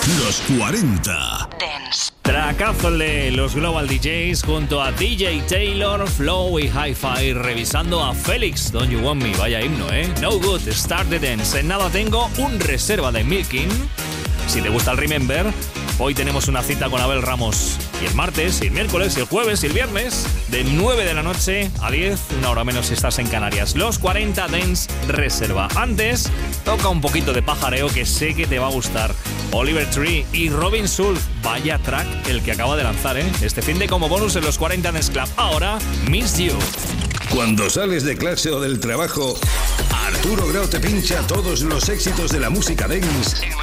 Los 40 Dance. Tracazo de los Global DJs junto a DJ Taylor, Flow y Hi-Fi, revisando a Félix, Don't You Want Me, vaya himno, ¿eh? No Good, Start the Dance. En nada tengo un reserva de Milking. Si te gusta el Remember, hoy tenemos una cita con Abel Ramos. Y el martes, y el miércoles, y el jueves, y el viernes, de 9 de la noche a 10, una hora menos si estás en Canarias. Los 40 Dance Reserva. Antes, toca un poquito de pajareo que sé que te va a gustar. Oliver Tree y Robin Schulz. Vaya track el que acaba de lanzar, ¿eh? Este fin de como bonus en los 40 Dance Club. Ahora, Miss You. Cuando sales de clase o del trabajo, Arturo Grau te pincha todos los éxitos de la música dance